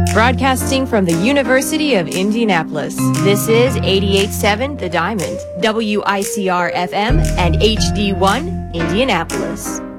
Broadcasting from the University of Indianapolis, this is 88.7 The Diamond, WICR FM, and HD1 Indianapolis.